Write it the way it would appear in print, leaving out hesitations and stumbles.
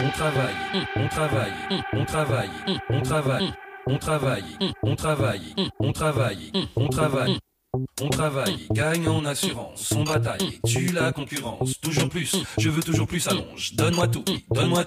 on travaille, on travaille, on travaille, on travaille, on travaille, on travaille, on travaille, on travaille. On travaille, gagne en assurance, on bataille, tue la concurrence, toujours plus, je veux toujours plus, allonge, donne-moi tout, donne-moi